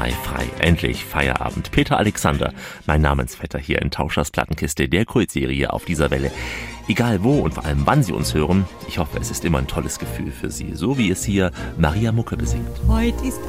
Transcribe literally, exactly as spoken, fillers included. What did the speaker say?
frei, frei. Endlich Feierabend. Peter Alexander, mein Namensvetter hier in Tauschers Plattenkiste, der Kultserie auf dieser Welle. Egal wo und vor allem wann Sie uns hören, ich hoffe, es ist immer ein tolles Gefühl für Sie, so wie es hier Maria Mucke besingt. Heute ist